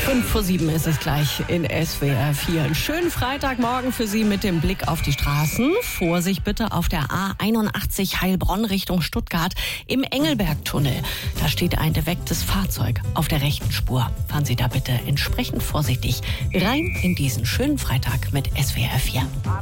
5:07 ist es gleich in SWR 4. Einen schönen Freitagmorgen für Sie mit dem Blick auf die Straßen. Vorsicht bitte auf der A81 Heilbronn Richtung Stuttgart im Engelbergtunnel. Da steht ein defektes Fahrzeug auf der rechten Spur. Fahren Sie da bitte entsprechend vorsichtig rein in diesen schönen Freitag mit SWR 4.